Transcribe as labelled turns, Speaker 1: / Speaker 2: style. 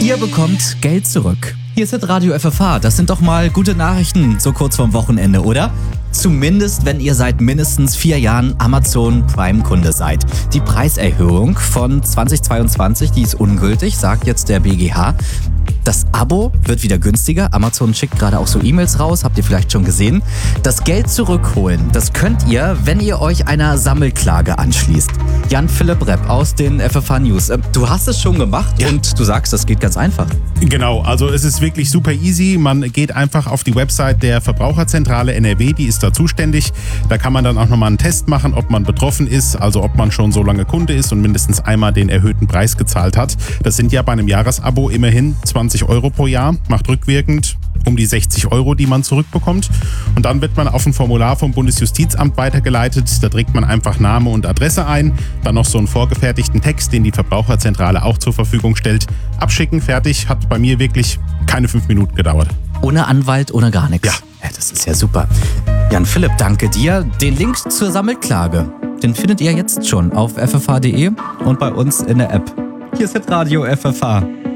Speaker 1: Ihr bekommt Geld zurück. Hier ist Radio FFH. Das sind doch mal gute Nachrichten so kurz vorm Wochenende, oder? Zumindest, wenn ihr seit mindestens 4 Jahren Amazon Prime-Kunde seid. Die Preiserhöhung von 2022, die ist ungültig, sagt jetzt der BGH. Das Abo wird wieder günstiger. Amazon schickt gerade auch so E-Mails raus, habt ihr vielleicht schon gesehen. Das Geld zurückholen, das könnt ihr, wenn ihr euch einer Sammelklage anschließt. Jan-Philipp Repp aus den FFH News. Du hast es schon gemacht und du sagst, das geht ganz einfach.
Speaker 2: Genau, also es ist wirklich super easy. Man geht einfach auf die Website der Verbraucherzentrale NRW, die ist da zuständig. Da kann man dann auch nochmal einen Test machen, ob man betroffen ist, also ob man schon so lange Kunde ist und mindestens einmal den erhöhten Preis gezahlt hat. Das sind ja bei einem Jahresabo immerhin 20 Euro pro Jahr, macht rückwirkend um die 60 Euro, die man zurückbekommt. Und dann wird man auf ein Formular vom Bundesjustizamt weitergeleitet. Da trägt man einfach Name und Adresse ein, dann noch so einen vorgefertigten Text, den die Verbraucherzentrale auch zur Verfügung stellt. Abschicken, fertig, hat bei mir wirklich keine 5 Minuten gedauert.
Speaker 1: Ohne Anwalt, ohne gar nichts.
Speaker 2: Ja.
Speaker 1: Das ist ja super. Jan-Philipp, danke dir. Den Link zur Sammelklage, den findet ihr jetzt schon auf ffh.de und bei uns in der App. Hier ist Radio FFH.